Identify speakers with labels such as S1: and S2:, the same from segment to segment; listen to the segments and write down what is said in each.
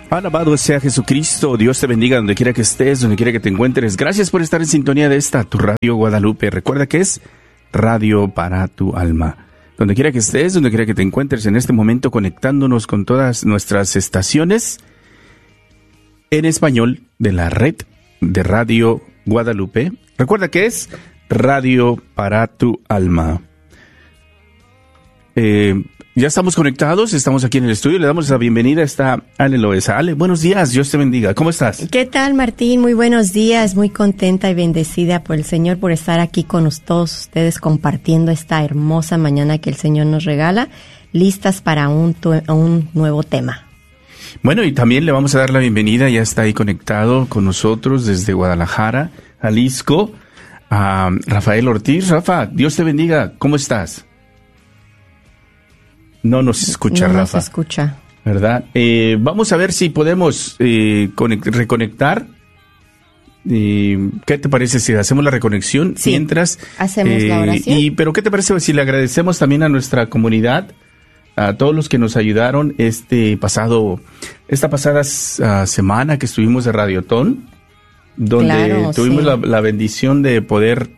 S1: Alabado sea Jesucristo. Dios te bendiga donde quiera que estés, donde quiera que te encuentres. Gracias por estar en sintonía de esta, tu Radio Guadalupe. Recuerda que es radio para tu alma. Donde quiera que estés, donde quiera que te encuentres en este momento, conectándonos con todas nuestras estaciones en español de la red de Radio Guadalupe. Recuerda que es radio para tu alma. Ya estamos conectados, estamos aquí en el estudio, le damos la bienvenida, está Ale Loesa. Ale, buenos días, Dios te bendiga, ¿cómo estás?
S2: ¿Qué tal, Martín? Muy buenos días, muy contenta y bendecida por el Señor por estar aquí con todos ustedes compartiendo esta hermosa mañana que el Señor nos regala, listas para un nuevo tema.
S1: Bueno, y también le vamos a dar la bienvenida, ya está ahí conectado con nosotros desde Guadalajara, Jalisco, a Rafael Ortiz. Rafa, Dios te bendiga, ¿cómo estás? No nos escucha,
S2: no
S1: Rafa.
S2: No se escucha.
S1: ¿Verdad? Vamos a ver si podemos reconectar. ¿Qué te parece si hacemos la reconexión?
S2: Sí,
S1: mientras
S2: hacemos la oración.
S1: Pero ¿qué te parece si le agradecemos también a nuestra comunidad, a todos los que nos ayudaron esta pasada semana que estuvimos de Radiotón, donde tuvimos la bendición de poder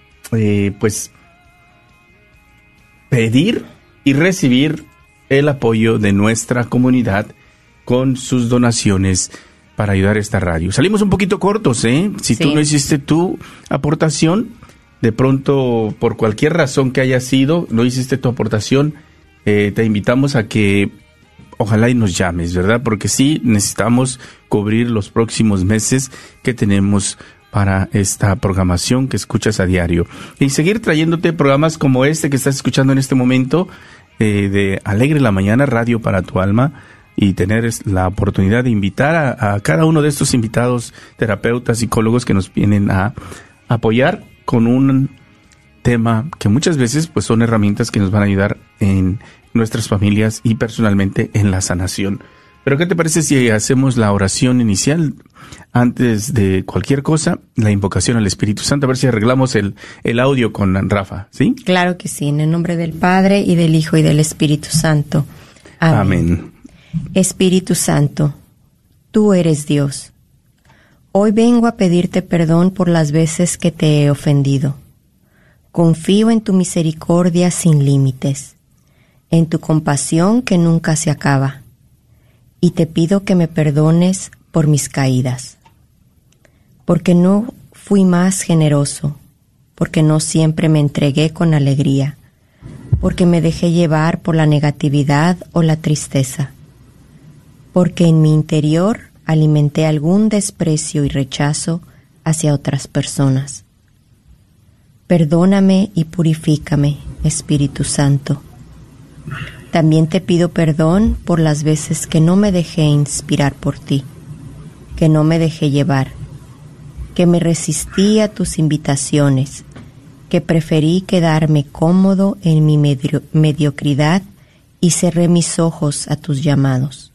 S1: pedir y recibir el apoyo de nuestra comunidad con sus donaciones para ayudar a esta radio. Salimos un poquito cortos, ¿eh? Si tú no hiciste tu aportación, de pronto, por cualquier razón que haya sido, no hiciste tu aportación, te invitamos a que ojalá y nos llames, ¿verdad? Porque sí necesitamos cubrir los próximos meses que tenemos para esta programación que escuchas a diario. Y seguir trayéndote programas como este que estás escuchando en este momento, de Alegre la Mañana, Radio para tu Alma, y tener la oportunidad de invitar a cada uno de estos invitados, terapeutas, psicólogos que nos vienen a apoyar con un tema que muchas veces pues son herramientas que nos van a ayudar en nuestras familias y personalmente en la sanación. Pero ¿qué te parece si hacemos la oración inicial? Antes de cualquier cosa, la invocación al Espíritu Santo, a ver si arreglamos el audio con Rafa, ¿sí?
S2: Claro que sí, en el nombre del Padre, y del Hijo, y del Espíritu Santo. Amén.
S1: Amén.
S2: Espíritu Santo, tú eres Dios. Hoy vengo a pedirte perdón por las veces que te he ofendido. Confío en tu misericordia sin límites, en tu compasión que nunca se acaba, y te pido que me perdones por mis caídas, porque no fui más generoso, porque no siempre me entregué con alegría, porque me dejé llevar por la negatividad o la tristeza, porque en mi interior alimenté algún desprecio y rechazo hacia otras personas. Perdóname y purifícame, Espíritu Santo. También te pido perdón por las veces que no me dejé inspirar por ti, que no me dejé llevar, que me resistí a tus invitaciones, que preferí quedarme cómodo en mi mediocridad y cerré mis ojos a tus llamados.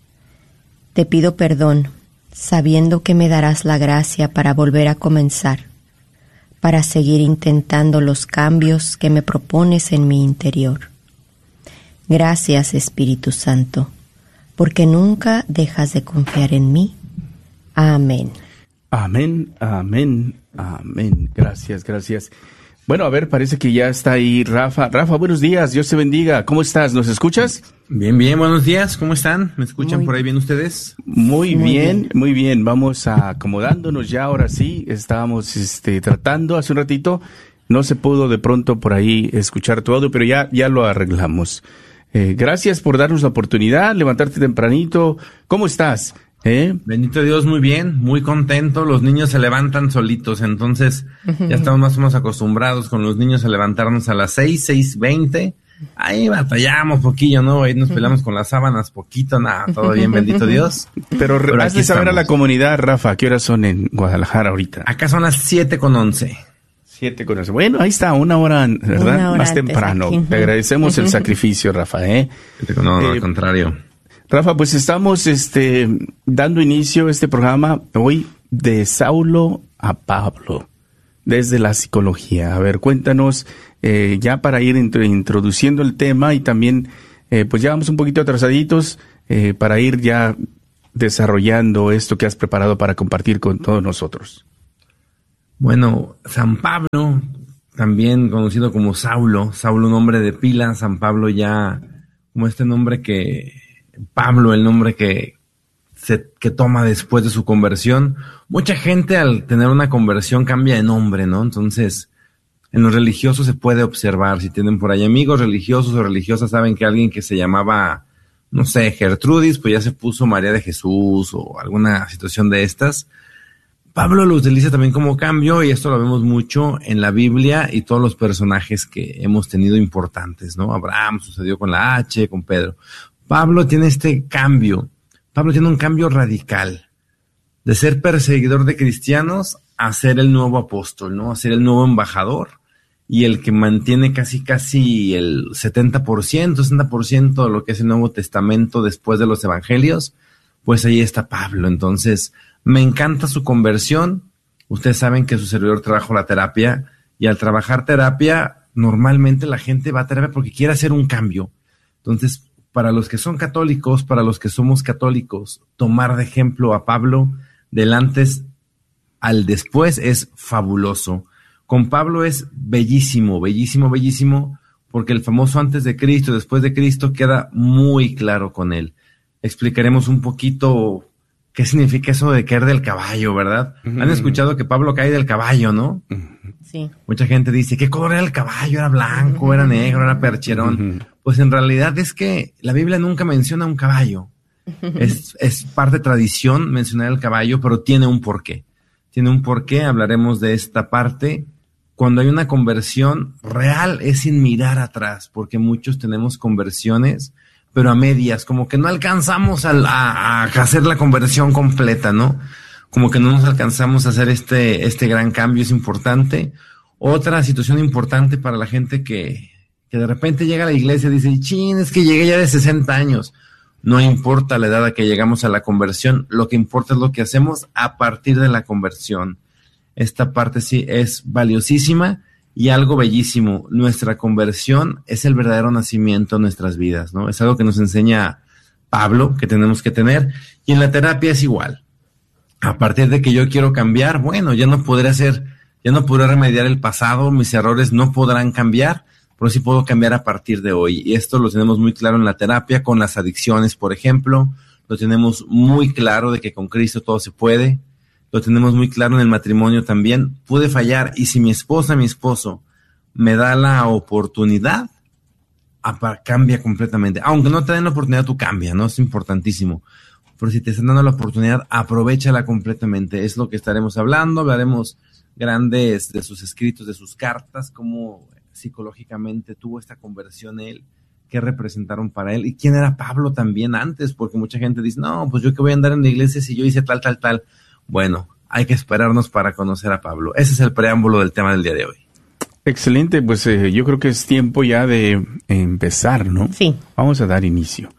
S2: Te pido perdón, sabiendo que me darás la gracia para volver a comenzar, para seguir intentando los cambios que me propones en mi interior. Gracias, Espíritu Santo, porque nunca dejas de confiar en mí. Amén.
S1: Amén, amén, amén. Gracias, gracias. Bueno, a ver, parece que ya está ahí Rafa. Rafa, buenos días, Dios te bendiga. ¿Cómo estás? ¿Nos escuchas?
S3: Bien, buenos días. ¿Cómo están? ¿Me escuchan por ahí bien ustedes?
S1: Muy bien. Vamos acomodándonos ya, ahora sí. Estábamos tratando hace un ratito. No se pudo de pronto por ahí escuchar tu audio, pero ya lo arreglamos. Gracias por darnos la oportunidad, levantarte tempranito. ¿Cómo estás?
S3: Bendito Dios, muy bien, muy contento. Los niños se levantan solitos, entonces ya estamos más o menos acostumbrados con los niños a levantarnos a las 6:20. Ahí batallamos poquillo, ¿no? Ahí nos peleamos con las sábanas poquito, nada, todo bien, bendito Dios.
S1: Pero hazle saber a la comunidad, Rafa, ¿qué horas son en Guadalajara ahorita?
S3: Acá son las 7:11.
S1: 7:11. Bueno, ahí está, una hora, ¿verdad?
S2: Una hora
S1: más temprano.
S2: aquí.
S1: Te agradecemos el sacrificio, Rafa,
S3: No, al contrario.
S1: Rafa, pues estamos dando inicio a este programa hoy de Saulo a Pablo, desde la psicología. A ver, cuéntanos, ya para ir introduciendo el tema y también, pues ya vamos un poquito atrasaditos, para ir ya desarrollando esto que has preparado para compartir con todos nosotros?
S3: Bueno, San Pablo, también conocido como Saulo, nombre de pila, San Pablo ya como este nombre Pablo, el nombre que toma después de su conversión. Mucha gente al tener una conversión cambia de nombre, ¿no? Entonces, en los religiosos se puede observar, si tienen por ahí amigos religiosos o religiosas, saben que alguien que se llamaba, no sé, Gertrudis, pues ya se puso María de Jesús o alguna situación de estas. Pablo lo utiliza también como cambio, y esto lo vemos mucho en la Biblia y todos los personajes que hemos tenido importantes, ¿no? Abraham sucedió con la H, con Pedro. Pablo tiene este cambio. Pablo tiene un cambio radical de ser perseguidor de cristianos a ser el nuevo apóstol, ¿no? A ser el nuevo embajador y el que mantiene casi el 60% de lo que es el Nuevo Testamento después de los evangelios. Pues ahí está Pablo. Entonces, me encanta su conversión. Ustedes saben que su servidor trabajó la terapia, y al trabajar terapia, normalmente la gente va a terapia porque quiere hacer un cambio. Entonces, para los que son católicos, para los que somos católicos, tomar de ejemplo a Pablo del antes al después es fabuloso. Con Pablo es bellísimo, porque el famoso antes de Cristo, después de Cristo queda muy claro con él. Explicaremos un poquito qué significa eso de caer del caballo, ¿verdad? Han escuchado que Pablo cae del caballo, ¿no?
S2: Sí.
S3: Mucha gente dice, ¿qué color era el caballo? ¿Era blanco? ¿Era negro? ¿Era percherón? Pues en realidad es que la Biblia nunca menciona un caballo. Es parte de tradición mencionar el caballo, pero tiene un porqué. Hablaremos de esta parte. Cuando hay una conversión real es sin mirar atrás, porque muchos tenemos conversiones, pero a medias, como que no alcanzamos a hacer la conversión completa, ¿no? Como que no nos alcanzamos a hacer este gran cambio, es importante. Otra situación importante para la gente que de repente llega a la iglesia y dice, chin, es que llegué ya de 60 años. No importa la edad a que llegamos a la conversión, lo que importa es lo que hacemos a partir de la conversión. Esta parte sí es valiosísima y algo bellísimo. Nuestra conversión es el verdadero nacimiento de nuestras vidas, ¿no? Es algo que nos enseña Pablo, que tenemos que tener, y en la terapia es igual. A partir de que yo quiero cambiar, bueno, ya no podré remediar el pasado, mis errores no podrán cambiar, pero sí puedo cambiar a partir de hoy. Y esto lo tenemos muy claro en la terapia, con las adicciones, por ejemplo. Lo tenemos muy claro de que con Cristo todo se puede. Lo tenemos muy claro en el matrimonio también. Pude fallar, y si mi esposo me da la oportunidad, cambia completamente. Aunque no te den la oportunidad, tú cambia, ¿no? Es importantísimo. Pero si te están dando la oportunidad, aprovéchala completamente. Es lo que estaremos hablando. Hablaremos grandes de sus escritos, de sus cartas, cómo psicológicamente tuvo esta conversión él, qué representaron para él, y quién era Pablo también antes, porque mucha gente dice, no, pues yo que voy a andar en la iglesia si yo hice tal. Bueno, hay que esperarnos para conocer a Pablo. Ese es el preámbulo del tema del día de hoy.
S1: Excelente, pues yo creo que es tiempo ya de empezar, ¿no?
S2: Sí.
S1: Vamos a dar inicio,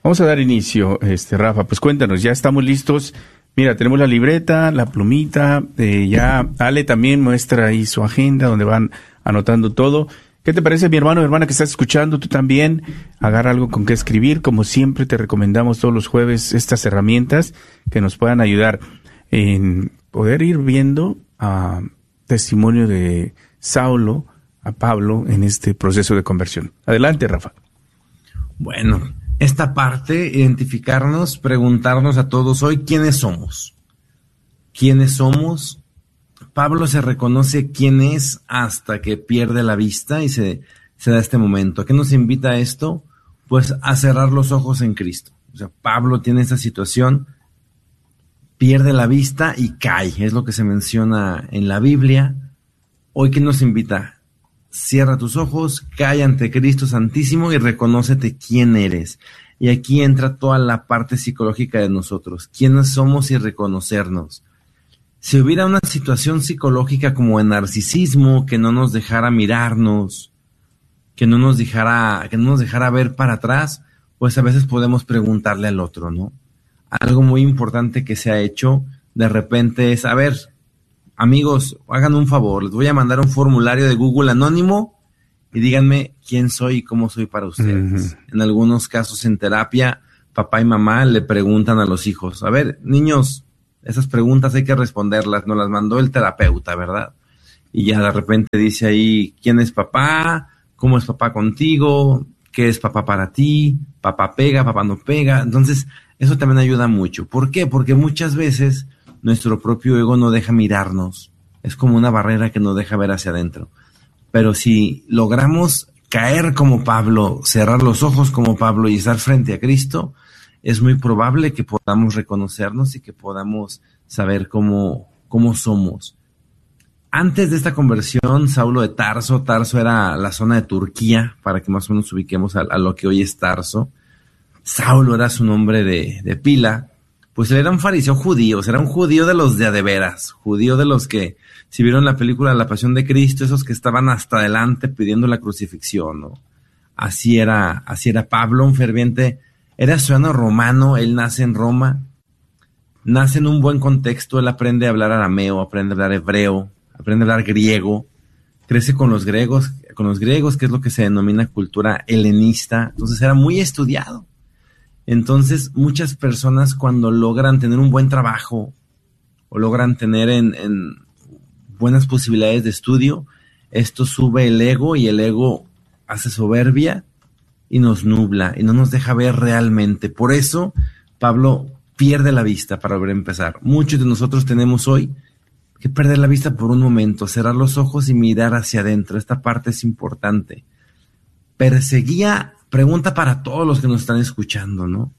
S1: Rafa, pues cuéntanos, ya estamos listos. Mira, tenemos la libreta, la plumita, ya Ale también muestra ahí su agenda donde van anotando todo. ¿Qué te parece, mi hermano, hermana que estás escuchando? Tú también agarra algo con qué escribir. Como siempre te recomendamos todos los jueves estas herramientas que nos puedan ayudar en poder ir viendo testimonio de Saulo a Pablo en este proceso de conversión. Adelante, Rafa.
S3: Bueno, esta parte, identificarnos, preguntarnos a todos hoy, ¿quiénes somos? ¿Quiénes somos? Pablo se reconoce quién es hasta que pierde la vista y se da este momento. ¿A qué nos invita esto? Pues a cerrar los ojos en Cristo. O sea, Pablo tiene esta situación, pierde la vista y cae. Es lo que se menciona en la Biblia. Hoy, ¿qué nos invita? Cierra tus ojos, cae ante Cristo Santísimo y reconócete quién eres. Y aquí entra toda la parte psicológica de nosotros. ¿Quiénes somos y reconocernos? Si hubiera una situación psicológica como el narcisismo, que no nos dejara mirarnos, que no nos dejara ver para atrás, pues a veces podemos preguntarle al otro, ¿no? Algo muy importante que se ha hecho de repente es, a ver, amigos, hagan un favor, les voy a mandar un formulario de Google anónimo y díganme quién soy y cómo soy para ustedes. En algunos casos en terapia, papá y mamá le preguntan a los hijos, a ver, niños, esas preguntas hay que responderlas, nos las mandó el terapeuta, ¿verdad? Y ya de repente dice ahí, ¿quién es papá? ¿Cómo es papá contigo? ¿Qué es papá para ti? ¿Papá pega? ¿Papá no pega? Entonces, eso también ayuda mucho. ¿Por qué? Porque muchas veces nuestro propio ego no deja mirarnos. Es como una barrera que nos deja ver hacia adentro. Pero si logramos caer como Pablo, cerrar los ojos como Pablo y estar frente a Cristo, es muy probable que podamos reconocernos y que podamos saber cómo somos. Antes de esta conversión, Saulo de Tarso era la zona de Turquía, para que más o menos ubiquemos a lo que hoy es Tarso. Saulo era su nombre de pila, pues él era un fariseo judío, era un judío de los de a de veras, judío de los que, si vieron la película La Pasión de Cristo, esos que estaban hasta adelante pidiendo la crucifixión, ¿no? Así era Pablo, un ferviente, era ciudadano romano, él nace en Roma, nace en un buen contexto, él aprende a hablar arameo, aprende a hablar hebreo, aprende a hablar griego, crece con los griegos, que es lo que se denomina cultura helenista, entonces era muy estudiado. Entonces, muchas personas cuando logran tener un buen trabajo o logran tener en buenas posibilidades de estudio, esto sube el ego y el ego hace soberbia y nos nubla y no nos deja ver realmente. Por eso, Pablo pierde la vista para volver a empezar. Muchos de nosotros tenemos hoy que perder la vista por un momento, cerrar los ojos y mirar hacia adentro. Esta parte es importante. Perseguía, pregunta para todos los que nos están escuchando, ¿no?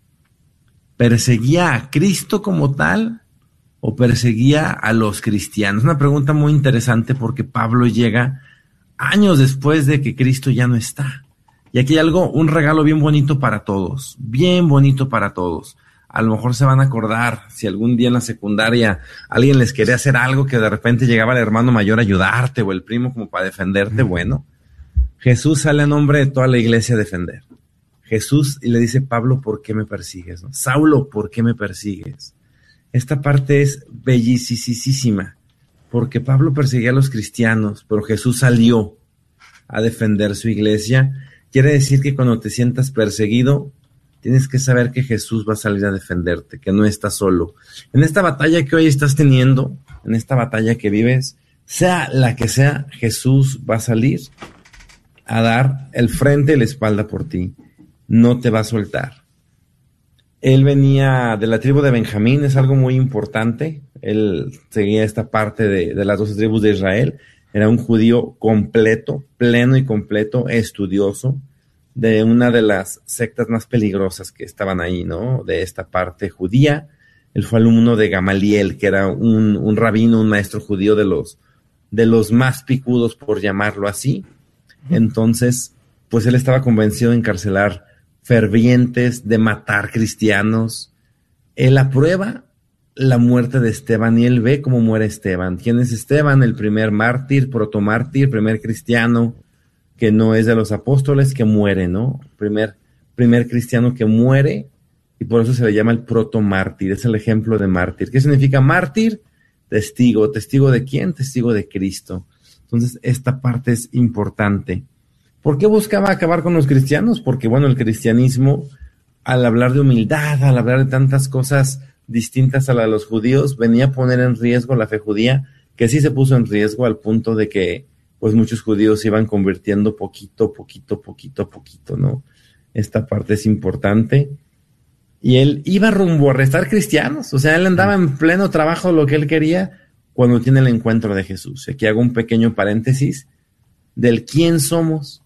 S3: ¿Perseguía a Cristo como tal o perseguía a los cristianos? Una pregunta muy interesante porque Pablo llega años después de que Cristo ya no está. Y aquí hay un regalo bien bonito para todos, bien bonito para todos. A lo mejor se van a acordar si algún día en la secundaria alguien les quería hacer algo que de repente llegaba el hermano mayor a ayudarte o el primo como para defenderte. Bueno, Jesús sale a nombre de toda la iglesia a defender. Jesús y le dice, Pablo, ¿por qué me persigues? ¿No? Saulo, ¿por qué me persigues? Esta parte es bellísima porque Pablo perseguía a los cristianos, pero Jesús salió a defender su iglesia. Quiere decir que cuando te sientas perseguido, tienes que saber que Jesús va a salir a defenderte, que no estás solo. En esta batalla que hoy estás teniendo, en esta batalla que vives, sea la que sea, Jesús va a salir a dar el frente y la espalda por ti. No te va a soltar. Él venía de la tribu de Benjamín, es algo muy importante. Él seguía esta parte de las 12 tribus de Israel. Era un judío completo, pleno y completo, estudioso, de una de las sectas más peligrosas que estaban ahí, ¿no? De esta parte judía. Él fue alumno de Gamaliel, que era un rabino, un maestro judío de los más picudos, por llamarlo así. Entonces, pues él estaba convencido de encarcelar fervientes, de matar cristianos. Él aprueba la muerte de Esteban y él ve cómo muere Esteban. ¿Quién es Esteban? El primer mártir, protomártir, primer cristiano que no es de los apóstoles, que muere, ¿no? Primer cristiano que muere, y por eso se le llama el protomártir, es el ejemplo de mártir. ¿Qué significa mártir? Testigo. ¿Testigo de quién? Testigo de Cristo. Entonces, esta parte es importante. ¿Por qué buscaba acabar con los cristianos? Porque, bueno, el cristianismo, al hablar de humildad, al hablar de tantas cosas distintas a la de los judíos, venía a poner en riesgo la fe judía, que sí se puso en riesgo al punto de que pues muchos judíos se iban convirtiendo poquito, ¿no? Esta parte es importante. Y él iba rumbo a arrestar cristianos, o sea, él andaba en pleno trabajo lo que él quería cuando tiene el encuentro de Jesús. Aquí hago un pequeño paréntesis del quién somos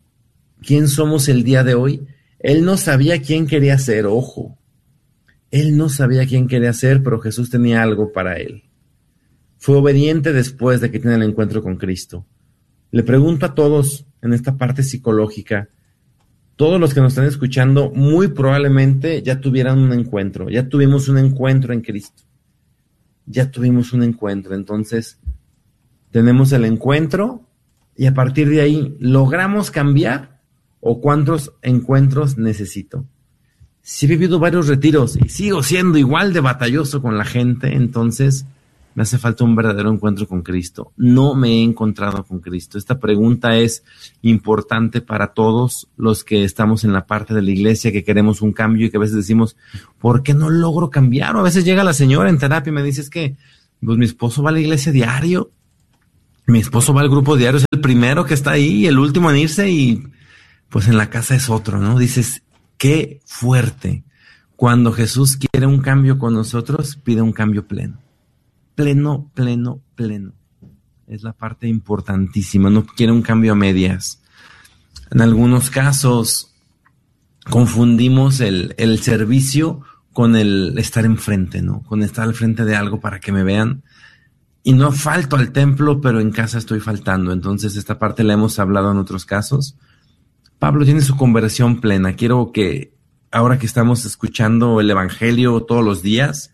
S3: el día de hoy. Él no sabía quién quería ser, ojo. Él no sabía quién quería ser, pero Jesús tenía algo para él. Fue obediente después de que tiene el encuentro con Cristo. Le pregunto a todos en esta parte psicológica, todos los que nos están escuchando muy probablemente ya tuvieran un encuentro, ya tuvimos un encuentro en Cristo. Ya tuvimos un encuentro, entonces tenemos el encuentro y a partir de ahí, ¿logramos cambiar o cuántos encuentros necesito? Si he vivido varios retiros y sigo siendo igual de batalloso con la gente, entonces Me hace falta un verdadero encuentro con Cristo. No me he encontrado con Cristo. Esta pregunta es importante para todos los que estamos en la parte de la iglesia, que queremos un cambio y que a veces decimos, ¿por qué no logro cambiar? O a veces llega la señora en terapia y me dice, es que pues mi esposo va a la iglesia diario. Mi esposo va al grupo diario, es el primero que está ahí y el último en irse y pues en la casa es otro, ¿no? Dices, qué fuerte. Cuando Jesús quiere un cambio con nosotros, pide un cambio pleno. Pleno, pleno, pleno. Es la parte importantísima. No quiere un cambio a medias. En algunos casos confundimos el servicio con el estar enfrente, ¿no? Con estar al frente de algo para que me vean. Y no falto al templo, pero en casa estoy faltando. Entonces esta parte la hemos hablado en otros casos. Pablo tiene su conversión plena. Quiero que ahora que estamos escuchando el Evangelio todos los días,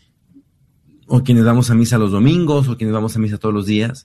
S3: o quienes vamos a misa los domingos, o quienes vamos a misa todos los días,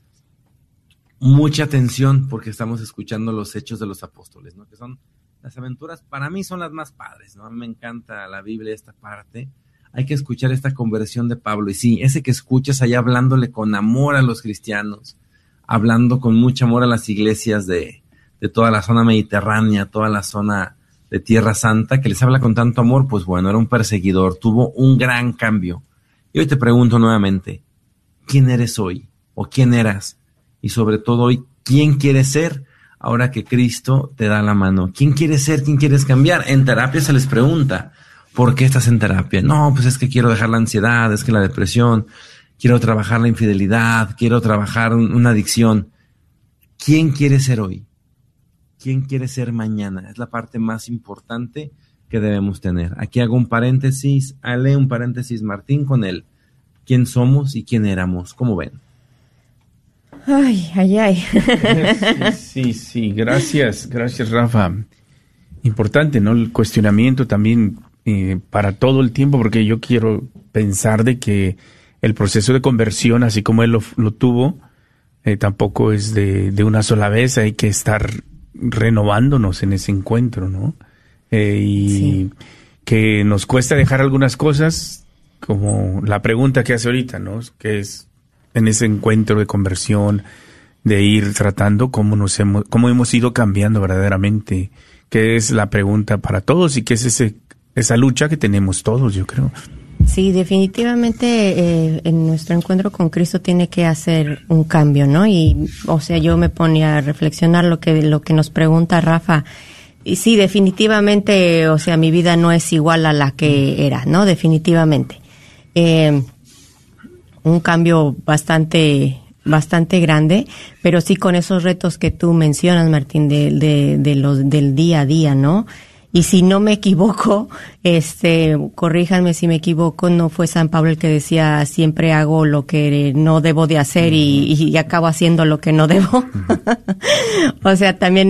S3: mucha atención porque estamos escuchando los hechos de los apóstoles, ¿no? Que son las aventuras, para mí son las más padres, ¿no? A mí me encanta la Biblia, esta parte. Hay que escuchar esta conversión de Pablo. Y sí, ese que escuchas allá hablándole con amor a los cristianos, hablando con mucho amor a las iglesias de toda la zona mediterránea, toda la zona de Tierra Santa, que les habla con tanto amor, pues bueno, era un perseguidor, tuvo un gran cambio. Y hoy te pregunto nuevamente, ¿quién eres hoy? ¿O quién eras? Y sobre todo hoy, ¿quién quieres ser ahora que Cristo te da la mano? ¿Quién quieres ser? ¿Quién quieres cambiar? En terapia se les pregunta, ¿por qué estás en terapia? No, pues es que quiero dejar la ansiedad, es que la depresión, quiero trabajar la infidelidad, quiero trabajar una adicción. ¿Quién quiere ser hoy? ¿Quién quiere ser mañana? Es la parte más importante que debemos tener. Aquí hago un paréntesis, Ale, un paréntesis, Martín, con el quién somos y quién éramos. ¿Cómo ven?
S2: Ay.
S1: Sí, gracias, Rafa. Importante, ¿no? El cuestionamiento también para todo el tiempo, porque yo quiero pensar de que el proceso de conversión, así como él lo tuvo, tampoco es de una sola vez, hay que estar renovándonos en ese encuentro, ¿no? Sí. Que nos cuesta dejar algunas cosas, como la pregunta que hace ahorita, ¿no? Que es en ese encuentro de conversión, de ir tratando cómo hemos ido cambiando verdaderamente, que es la pregunta para todos y que es esa lucha que tenemos todos, yo creo.
S2: Sí, definitivamente en nuestro encuentro con Cristo tiene que hacer un cambio, ¿no? Y, o sea, yo me ponía a reflexionar lo que nos pregunta Rafa. Y sí, definitivamente, o sea, mi vida no es igual a la que era, ¿no? Definitivamente. Un cambio bastante grande, pero sí con esos retos que tú mencionas, Martín, del día a día, ¿no? Y si no me equivoco, corríjanme si me equivoco, no fue San Pablo el que decía siempre hago lo que no debo de hacer y acabo haciendo lo que no debo. O sea, también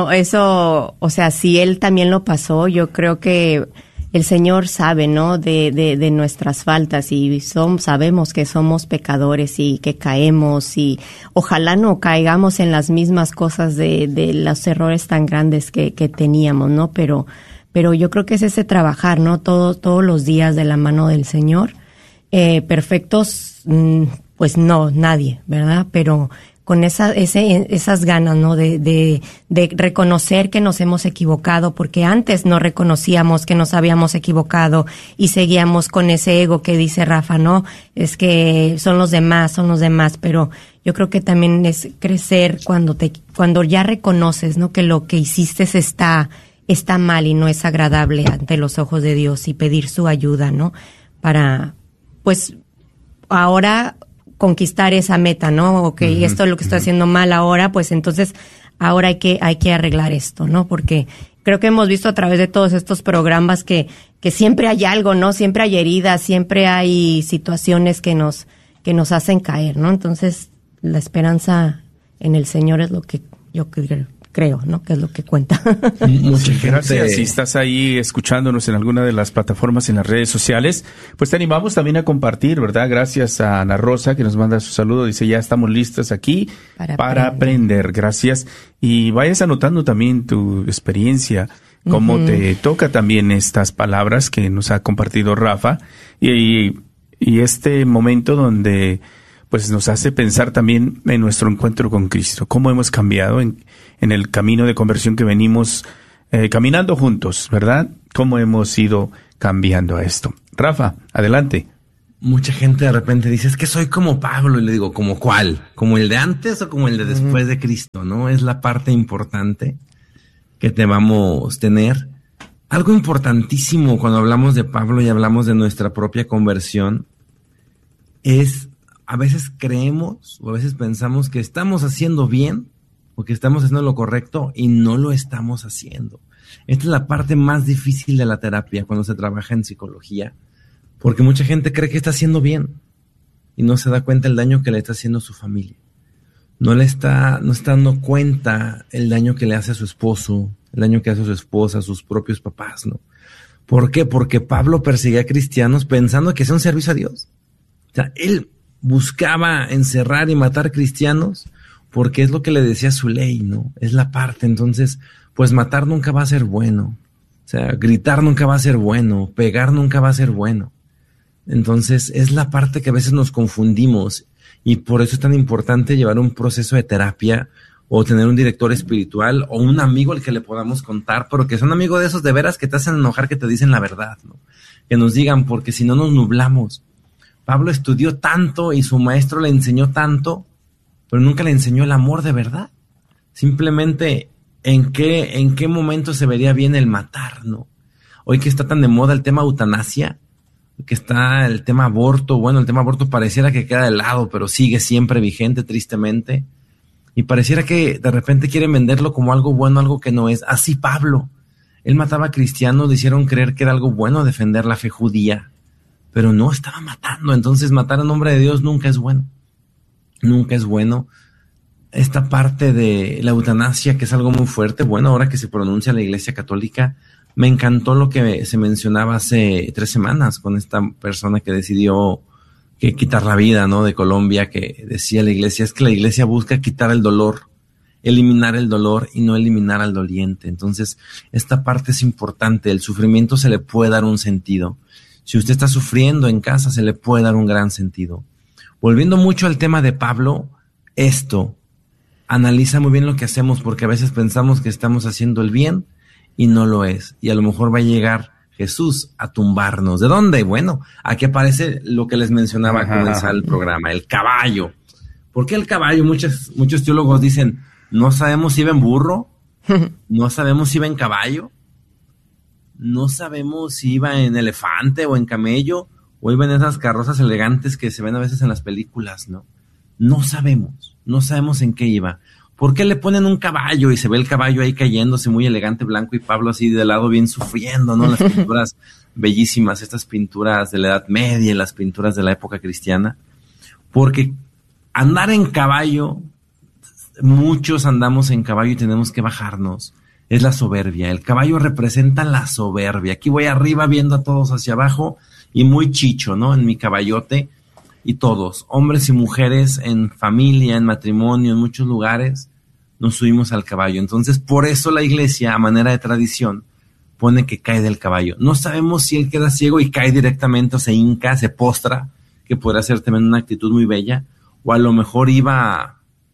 S2: o sea, si él también lo pasó, yo creo que el Señor sabe, ¿no? De nuestras faltas y sabemos que somos pecadores y que caemos y ojalá no caigamos en las mismas cosas de los errores tan grandes que teníamos, ¿no? Pero yo creo que es ese trabajar, ¿no? Todos los días de la mano del Señor. Perfectos, pues no, nadie, ¿verdad? Pero con esas ganas, ¿no? De reconocer que nos hemos equivocado, porque antes no reconocíamos que nos habíamos equivocado y seguíamos con ese ego que dice Rafa, ¿no? Es que son los demás, pero yo creo que también es crecer cuando ya reconoces, ¿no? Que lo que hiciste está mal y no es agradable ante los ojos de Dios y pedir su ayuda, ¿no? Para, pues, ahora conquistar esa meta, ¿no? Okay, esto es lo que estoy haciendo mal ahora, pues entonces ahora hay que arreglar esto, ¿no? Porque creo que hemos visto a través de todos estos programas que siempre hay algo, ¿no? Siempre hay heridas, siempre hay situaciones que nos hacen caer, ¿no? Entonces, la esperanza en el Señor es lo que yo creo, ¿no? Que es lo que cuenta.
S1: Muchas gracias. Si estás ahí escuchándonos en alguna de las plataformas en las redes sociales, pues te animamos también a compartir, ¿verdad? Gracias a Ana Rosa que nos manda su saludo. Dice, ya estamos listas aquí para aprender. Gracias. Y vayas anotando también tu experiencia, cómo te toca también estas palabras que nos ha compartido Rafa. Y y este momento donde pues nos hace pensar también en nuestro encuentro con Cristo, cómo hemos cambiado en el camino de conversión que venimos caminando juntos, ¿verdad? Cómo hemos ido cambiando a esto. Rafa, adelante.
S3: Mucha gente de repente dice, es que soy como Pablo, y le digo, ¿como cuál? ¿Como el de antes o como el de después de Cristo? ¿No? Es la parte importante que debamos tener. Algo importantísimo cuando hablamos de Pablo y hablamos de nuestra propia conversión es, a veces creemos o a veces pensamos que estamos haciendo bien o que estamos haciendo lo correcto y no lo estamos haciendo. Esta es la parte más difícil de la terapia cuando se trabaja en psicología, porque mucha gente cree que está haciendo bien y no se da cuenta el daño que le está haciendo a su familia. No está dando cuenta el daño que le hace a su esposo, el daño que hace a su esposa, a sus propios papás, ¿no? ¿Por qué? Porque Pablo perseguía a cristianos pensando que hacía un servicio a Dios. O sea, él buscaba encerrar y matar cristianos porque es lo que le decía su ley, ¿no? Es la parte. Entonces, pues matar nunca va a ser bueno. O sea, gritar nunca va a ser bueno. Pegar nunca va a ser bueno. Entonces, es la parte que a veces nos confundimos y por eso es tan importante llevar un proceso de terapia o tener un director espiritual o un amigo al que le podamos contar, pero que son amigos de esos de veras que te hacen enojar, que te dicen la verdad, ¿no? Que nos digan, porque si no nos nublamos. Pablo estudió tanto y su maestro le enseñó tanto, pero nunca le enseñó el amor de verdad. Simplemente, ¿en qué momento se vería bien el matar, no? Hoy que está tan de moda el tema eutanasia, que está el tema aborto, bueno, el tema aborto pareciera que queda de lado, pero sigue siempre vigente, tristemente. Y pareciera que de repente quieren venderlo como algo bueno, algo que no es. Así Pablo. Él mataba a cristianos, le hicieron creer que era algo bueno defender la fe judía, pero no, estaba matando. Entonces matar en nombre de Dios nunca es bueno. Nunca es bueno. Esta parte de la eutanasia, que es algo muy fuerte, bueno, ahora que se pronuncia la Iglesia Católica, me encantó lo que se mencionaba hace 3 semanas con esta persona que decidió que quitar la vida, ¿no? De Colombia, que decía la Iglesia, es que la Iglesia busca quitar el dolor, eliminar el dolor y no eliminar al doliente. Entonces, esta parte es importante. El sufrimiento se le puede dar un sentido. Si usted está sufriendo en casa, se le puede dar un gran sentido. Volviendo mucho al tema de Pablo, analiza muy bien lo que hacemos, porque a veces pensamos que estamos haciendo el bien y no lo es. Y a lo mejor va a llegar Jesús a tumbarnos. ¿De dónde? Bueno, aquí aparece lo que les mencionaba al comenzar el programa, el caballo. ¿Por qué el caballo? Muchos teólogos dicen, no sabemos si iba en burro, no sabemos si iba en caballo, no sabemos si iba en elefante o en camello, o iba en esas carrozas elegantes que se ven a veces en las películas, ¿no? No sabemos en qué iba. ¿Por qué le ponen un caballo y se ve el caballo ahí cayéndose muy elegante, blanco, y Pablo así de lado bien sufriendo, ¿no? Las pinturas bellísimas, estas pinturas de la Edad Media y las pinturas de la época cristiana. Porque andar en caballo, muchos andamos en caballo y tenemos que bajarnos. Es la soberbia. El caballo representa la soberbia. Aquí voy arriba viendo a todos hacia abajo y muy chicho, ¿no? En mi caballote. Y todos, hombres y mujeres, en familia, en matrimonio, en muchos lugares, nos subimos al caballo. Entonces, por eso la Iglesia, a manera de tradición, pone que cae del caballo. No sabemos si él queda ciego y cae directamente, o se hinca, se postra, que podría ser también una actitud muy bella, o a lo mejor iba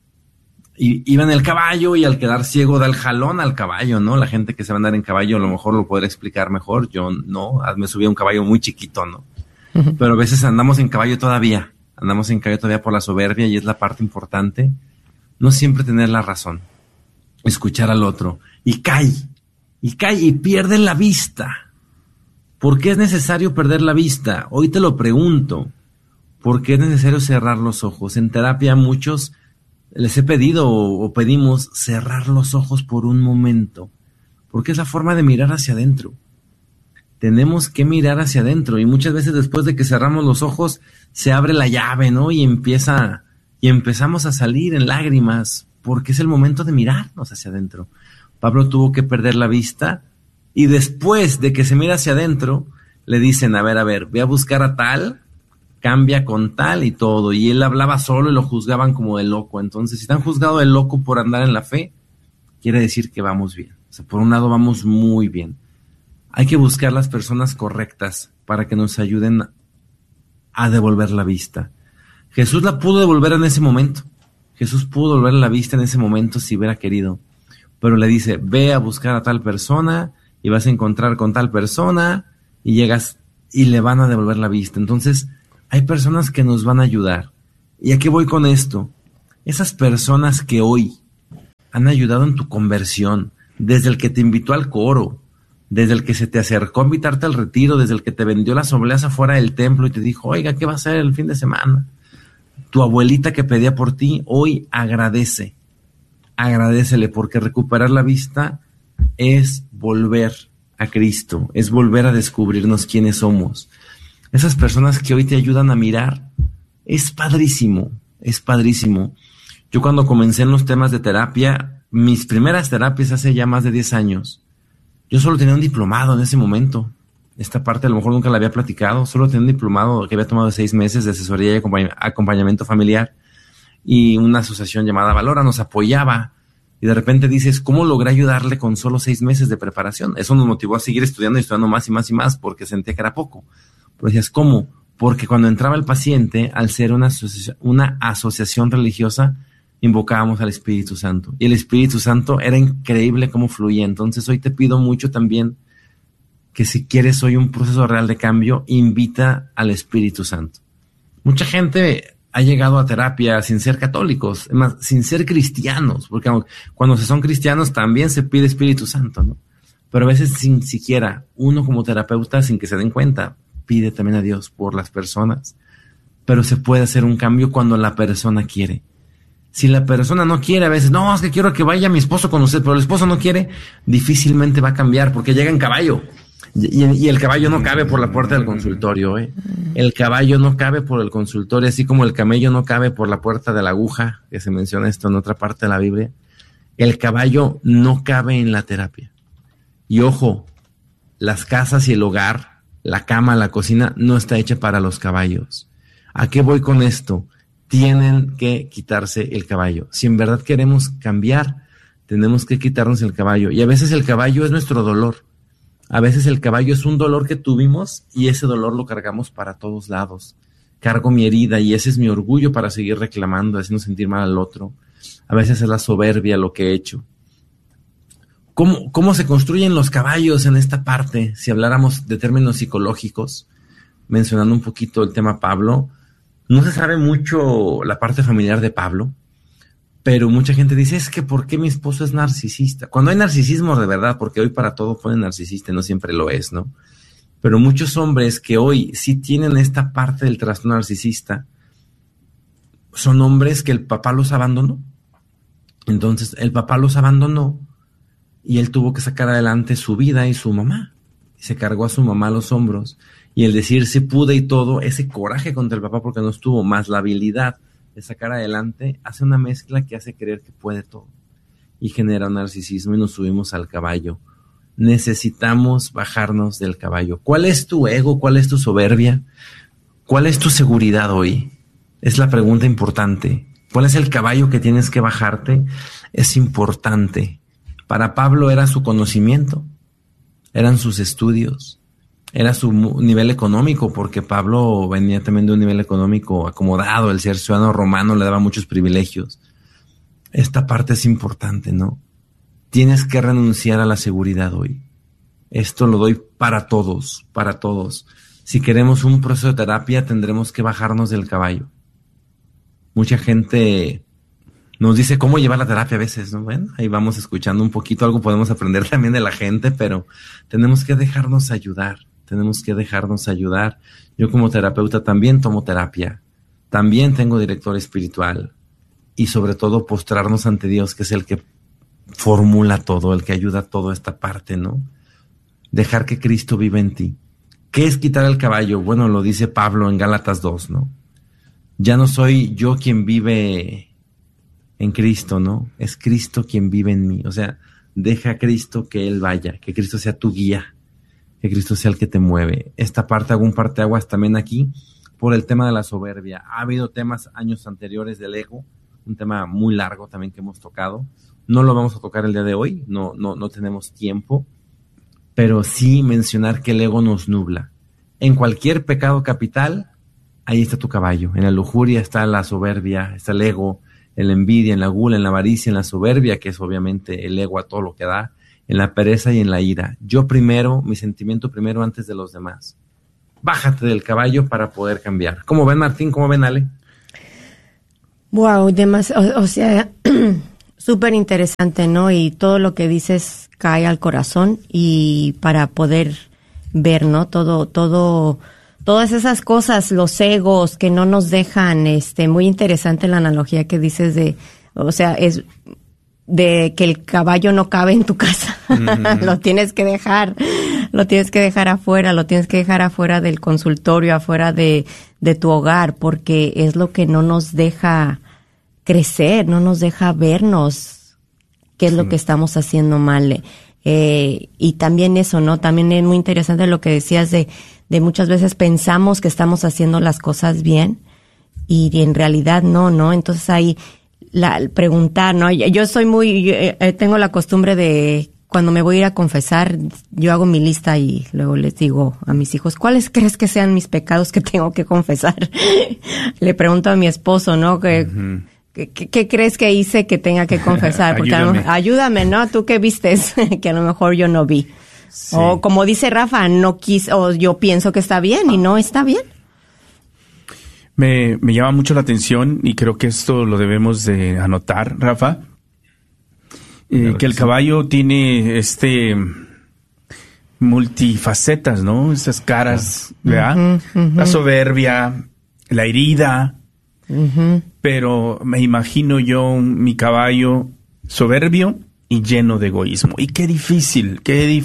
S3: en el caballo y al quedar ciego da el jalón al caballo, ¿no? La gente que se va a andar en caballo a lo mejor lo podrá explicar mejor. Yo no, me subí a un caballo muy chiquito, ¿no? Pero a veces andamos en caballo todavía por la soberbia, y es la parte importante. No siempre tener la razón, escuchar al otro, y cae y pierde la vista. ¿Por qué es necesario perder la vista? Hoy te lo pregunto. ¿Por qué es necesario cerrar los ojos? En terapia a muchos les he pedido o pedimos cerrar los ojos por un momento, porque es la forma de mirar hacia adentro. Tenemos que mirar hacia adentro, y muchas veces después de que cerramos los ojos se abre la llave, ¿no? Y empezamos a salir en lágrimas, porque es el momento de mirarnos hacia adentro. Pablo tuvo que perder la vista, y después de que se mira hacia adentro, le dicen, a ver, ve a buscar a tal, cambia con tal y todo. Y él hablaba solo y lo juzgaban como de loco. Entonces, si están juzgados de loco por andar en la fe, quiere decir que vamos bien. O sea, por un lado vamos muy bien. Hay que buscar las personas correctas para que nos ayuden a devolver la vista. Jesús la pudo devolver en ese momento. Jesús pudo devolver la vista en ese momento si hubiera querido. Pero le dice, ve a buscar a tal persona y vas a encontrar con tal persona y llegas y le van a devolver la vista. Entonces, hay personas que nos van a ayudar. ¿Y a qué voy con esto? Esas personas que hoy han ayudado en tu conversión, desde el que te invitó al coro, desde el que se te acercó a invitarte al retiro, desde el que te vendió las obleas afuera del templo y te dijo, oiga, ¿qué va a hacer el fin de semana? Tu abuelita que pedía por ti, hoy agradécele, porque recuperar la vista es volver a Cristo, es volver a descubrirnos quiénes somos. Esas personas que hoy te ayudan a mirar, es padrísimo, es padrísimo. Yo cuando comencé en los temas de terapia, mis primeras terapias hace ya más de 10 años, yo solo tenía un diplomado en ese momento. Esta parte a lo mejor nunca la había platicado, solo tenía un diplomado que había tomado 6 meses de asesoría y acompañamiento familiar, y una asociación llamada Valora nos apoyaba, y de repente dices, ¿cómo logré ayudarle con solo 6 meses de preparación? Eso nos motivó a seguir estudiando y estudiando más y más y más, porque sentía que era poco. Pero decías, ¿cómo? Porque cuando entraba el paciente, al ser una asociación religiosa, invocábamos al Espíritu Santo. Y el Espíritu Santo era increíble cómo fluía. Entonces hoy te pido mucho también que si quieres hoy un proceso real de cambio, invita al Espíritu Santo. Mucha gente ha llegado a terapia sin ser católicos, más, sin ser cristianos, porque cuando se son cristianos también se pide Espíritu Santo, ¿no? Pero a veces sin siquiera uno como terapeuta, sin que se den cuenta, pide también a Dios por las personas. Pero se puede hacer un cambio cuando la persona quiere. Si la persona no quiere, a veces, no, es que quiero que vaya mi esposo con usted, pero el esposo no quiere, difícilmente va a cambiar porque llega en caballo. Y el caballo no cabe por la puerta del consultorio, ¿eh? El caballo no cabe por el consultorio, así como el camello no cabe por la puerta de la aguja, que se menciona esto en otra parte de la Biblia. El caballo no cabe en la terapia. Y ojo, las casas y el hogar, la cama, la cocina, no está hecha para los caballos. ¿A qué voy con esto? Tienen que quitarse el caballo. Si en verdad queremos cambiar, tenemos que quitarnos el caballo. Y a veces el caballo es nuestro dolor. A veces el caballo es un dolor que tuvimos y ese dolor lo cargamos para todos lados. Cargo mi herida y ese es mi orgullo para seguir reclamando, haciendo sentir mal al otro. A veces es la soberbia lo que he hecho. ¿Cómo se construyen los caballos en esta parte? Si habláramos de términos psicológicos, mencionando un poquito el tema Pablo, no se sabe mucho la parte familiar de Pablo, pero mucha gente dice, es que ¿por qué mi esposo es narcisista? Cuando hay narcisismo de verdad, porque hoy para todo ponen narcisista, no siempre lo es, ¿no? Pero muchos hombres que hoy sí tienen esta parte del trastorno narcisista, son hombres que el papá los abandonó. Entonces, el papá los abandonó y él tuvo que sacar adelante su vida y su mamá. Y se cargó a su mamá a los hombros. Y el decir, sí pude y todo, ese coraje contra el papá porque no estuvo, más la habilidad de sacar adelante, hace una mezcla que hace creer que puede todo. Y genera un narcisismo y nos subimos al caballo. Necesitamos bajarnos del caballo. ¿Cuál es tu ego? ¿Cuál es tu soberbia? ¿Cuál es tu seguridad hoy? Es la pregunta importante. ¿Cuál es el caballo que tienes que bajarte? Es importante. Para Pablo era su conocimiento, eran sus estudios, era su nivel económico, porque Pablo venía también de un nivel económico acomodado, el ser ciudadano romano le daba muchos privilegios. Esta parte es importante, ¿no? Tienes que renunciar a la seguridad hoy. Esto lo doy para todos, para todos. Si queremos un proceso de terapia, tendremos que bajarnos del caballo. Mucha gente nos dice cómo llevar la terapia a veces, ¿no? Bueno, ahí vamos escuchando un poquito, algo podemos aprender también de la gente, pero tenemos que dejarnos ayudar, Yo como terapeuta también tomo terapia, también tengo director espiritual y sobre todo postrarnos ante Dios, que es el que formula todo, el que ayuda a toda esta parte, ¿no? Dejar que Cristo viva en ti. ¿Qué es quitar el caballo? Bueno, lo dice Pablo en Gálatas 2, ¿no? Ya no soy yo quien vive en Cristo, ¿no? Es Cristo quien vive en mí. O sea, deja a Cristo que Él vaya, que Cristo sea tu guía, que Cristo sea el que te mueve. Esta parte, hago un parteaguas también aquí por el tema de la soberbia. Ha habido temas años anteriores del ego, un tema muy largo también que hemos tocado. No lo vamos a tocar el día de hoy, no tenemos tiempo, pero sí mencionar que el ego nos nubla. En cualquier pecado capital, ahí está tu caballo. En la lujuria está la soberbia, está el ego, en la envidia, en la gula, en la avaricia, en la soberbia, que es obviamente el ego a todo lo que da, en la pereza y en la ira. Yo primero, mi sentimiento primero antes de los demás. Bájate del caballo para poder cambiar. ¿Cómo ven, Martín? ¿Cómo ven, Ale?
S2: Wow, o sea, súper interesante, ¿no? Y todo lo que dices cae al corazón, y para poder ver, ¿no? Todas esas cosas, los egos que no nos dejan, muy interesante la analogía que dices es de que el caballo no cabe en tu casa. Lo tienes que dejar afuera del consultorio, afuera de tu hogar, porque es lo que no nos deja crecer, no nos deja vernos qué es lo que estamos haciendo mal. Y también eso, ¿no? También es muy interesante lo que decías de muchas veces pensamos que estamos haciendo las cosas bien y en realidad no. Entonces ahí preguntar, ¿no? Yo tengo la costumbre de cuando me voy a ir a confesar, yo hago mi lista y luego les digo a mis hijos, ¿cuáles crees que sean mis pecados que tengo que confesar? Le pregunto a mi esposo, ¿no? ¿Qué crees que hice que tenga que confesar? Porque ayúdame, ¿no? ¿Tú qué vistes? Que a lo mejor yo no vi. Sí. O como dice Rafa, o yo pienso que está bien y no está bien.
S1: Me llama mucho la atención, y creo que esto lo debemos de anotar, Rafa, que el caballo tiene multifacetas, ¿no? Esas caras, ¿verdad? La soberbia, la herida, pero me imagino yo mi caballo soberbio y lleno de egoísmo. Y qué difícil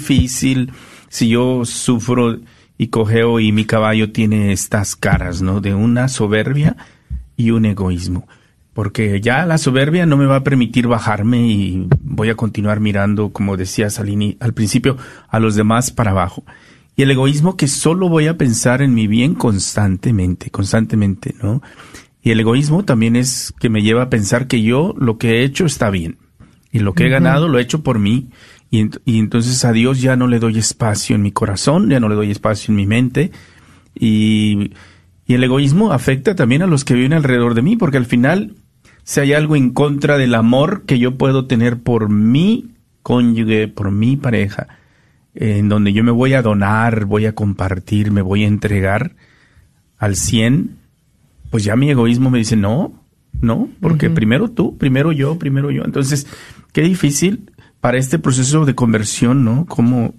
S1: si yo sufro y cojeo y mi caballo tiene estas caras, ¿no? De una soberbia y un egoísmo. Porque ya la soberbia no me va a permitir bajarme y voy a continuar mirando, como decías al principio, a los demás para abajo. Y el egoísmo, que solo voy a pensar en mi bien constantemente, ¿no? Y el egoísmo también es que me lleva a pensar que yo lo que he hecho está bien. Y lo que he ganado lo he hecho por mí. Y entonces a Dios ya no le doy espacio en mi corazón, ya no le doy espacio en mi mente. Y el egoísmo afecta también a los que viven alrededor de mí, porque al final, si hay algo en contra del amor que yo puedo tener por mi cónyuge, por mi pareja, en donde yo me voy a donar, voy a compartir, me voy a entregar al 100, pues ya mi egoísmo me dice no, porque primero tú, primero yo. Entonces, qué difícil para este proceso de conversión, ¿no? Como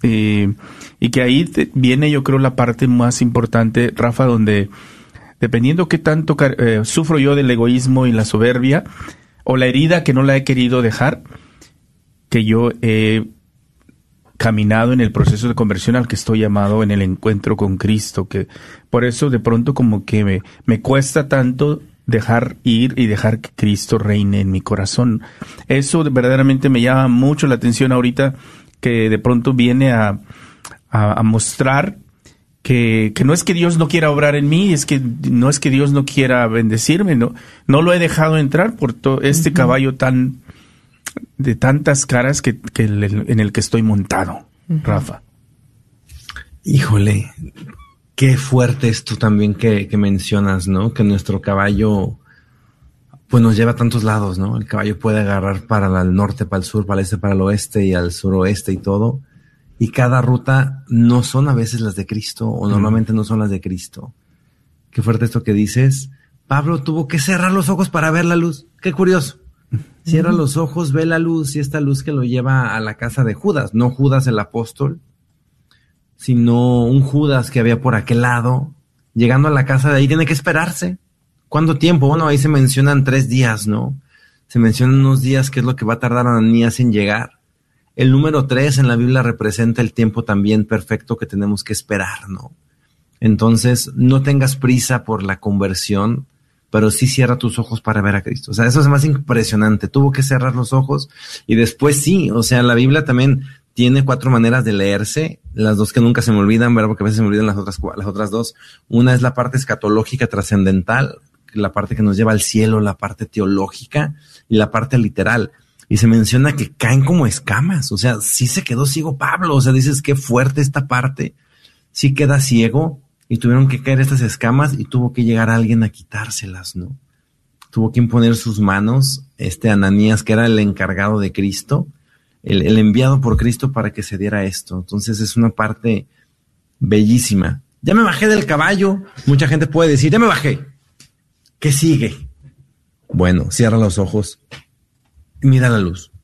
S1: y que ahí viene, yo creo, la parte más importante, Rafa, donde dependiendo qué tanto sufro yo del egoísmo y la soberbia, o la herida que no la he querido dejar, que yo he caminado en el proceso de conversión al que estoy llamado en el encuentro con Cristo, que por eso de pronto como que me cuesta tanto dejar ir y dejar que Cristo reine en mi corazón. Eso verdaderamente me llama mucho la atención ahorita, que de pronto viene a mostrar que no es que Dios no quiera obrar en mí, no es que Dios no quiera bendecirme, no lo he dejado entrar por este caballo de tantas caras en el que estoy montado, Rafa.
S3: Híjole, qué fuerte esto también que mencionas, ¿no? Que nuestro caballo pues nos lleva a tantos lados, ¿no? El caballo puede agarrar para el norte, para el sur, para el este, para el oeste y al suroeste y todo. Y cada ruta no son a veces las de Cristo, o normalmente no son las de Cristo. Qué fuerte esto que dices. Pablo tuvo que cerrar los ojos para ver la luz. Qué curioso. Cierra los ojos, ve la luz, y esta luz que lo lleva a la casa de Judas. No Judas el apóstol, sino un Judas que había por aquel lado. Llegando a la casa de ahí tiene que esperarse. ¿Cuánto tiempo? Bueno, ahí se mencionan 3 días, ¿no? Se mencionan unos días, que es lo que va a tardar Ananías en llegar. El número 3 en la Biblia representa el tiempo también perfecto que tenemos que esperar, ¿no? Entonces, no tengas prisa por la conversión, pero sí cierra tus ojos para ver a Cristo. O sea, eso es más impresionante. Tuvo que cerrar los ojos y después sí, o sea, la Biblia también tiene 4 maneras de leerse, las 2 que nunca se me olvidan, ¿verdad? Porque a veces se me olvidan las otras 2. Una es la parte escatológica trascendental, la parte que nos lleva al cielo, la parte teológica y la parte literal. Y se menciona que caen como escamas. O sea, sí se quedó ciego Pablo. O sea, dices, qué fuerte esta parte. Sí queda ciego. y tuvieron que caer estas escamas y tuvo que llegar alguien a quitárselas, ¿no? Tuvo que imponer sus manos, Ananías, que era el encargado de Cristo, el enviado por Cristo para que se diera esto. Entonces es una parte bellísima. Ya me bajé del caballo. Mucha gente puede decir, ya me bajé. ¿Qué sigue? Bueno, cierra los ojos y mira la luz.